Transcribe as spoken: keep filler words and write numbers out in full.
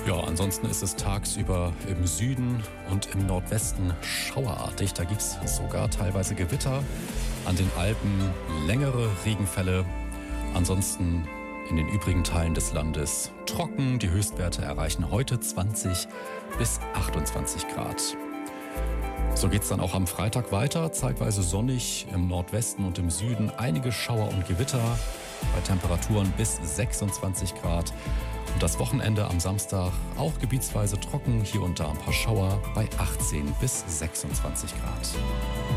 Ja, ansonsten ist es tagsüber im Süden und im Nordwesten schauerartig. Da gibt es sogar teilweise Gewitter. An den Alpen längere Regenfälle. Ansonsten in den übrigen Teilen des Landes trocken. Die Höchstwerte erreichen heute zwanzig bis achtundzwanzig Grad. So geht es dann auch am Freitag weiter. Zeitweise sonnig im Nordwesten und im Süden. Einige Schauer und Gewitter bei Temperaturen bis sechsundzwanzig Grad. Und das Wochenende am Samstag auch gebietsweise trocken. Hier und da ein paar Schauer bei achtzehn bis sechsundzwanzig Grad.